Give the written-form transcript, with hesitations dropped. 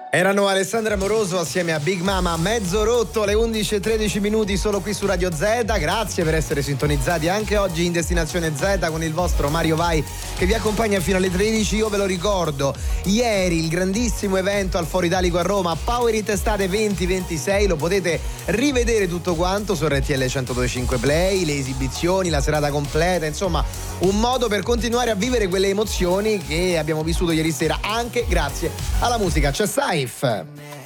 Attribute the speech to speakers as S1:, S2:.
S1: Erano Alessandra Moroso assieme a Big Mama, mezzo rotto, alle 11:13 solo qui su Radio Z. Grazie per essere sintonizzati anche oggi in Destinazione Z con il vostro Mario Vai che vi accompagna fino alle 13. Io ve lo ricordo, ieri il grandissimo evento al Foro Italico a Roma, Power It Estate 2026, lo potete rivedere tutto quanto su RTL 102.5 Play, le esibizioni, la serata completa, insomma un modo per continuare a vivere quelle emozioni che abbiamo vissuto ieri sera anche grazie alla musica. C'è Saif.